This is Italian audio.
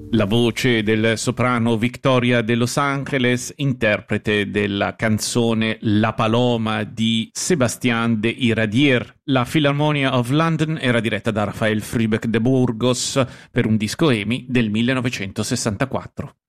La voce del soprano Victoria de Los Angeles, interprete della canzone La Paloma di Sébastien de Iradier. La Philharmonia of London era diretta da Rafael Frübeck de Burgos per un disco EMI del 1964.